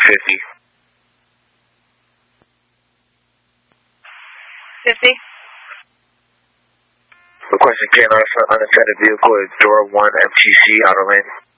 50. 50. Requesting K9 for unattended vehicle at door 1 MTC, outer lane.